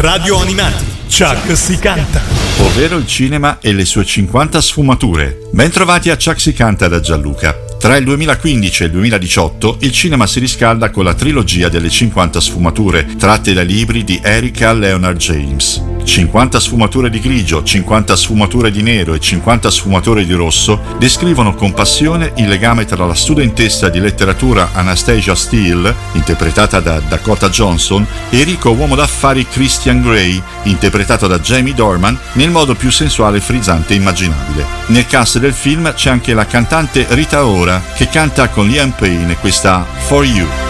Radio Animati, Chuck si canta. Ovvero il cinema e le sue 50 sfumature. Bentrovati a Chuck si canta da Gianluca. Tra il 2015 e il 2018 il cinema si riscalda con la trilogia delle 50 sfumature, tratte dai libri di Erika Leonard James. 50 sfumature di grigio, 50 sfumature di nero e 50 sfumature di rosso descrivono con passione il legame tra la studentessa di letteratura Anastasia Steele, interpretata da Dakota Johnson, e il ricco uomo d'affari Christian Grey, interpretato da Jamie Dornan, nel modo più sensuale e frizzante immaginabile. Nel cast del film c'è anche la cantante Rita Ora, che canta con Liam Payne questa For You.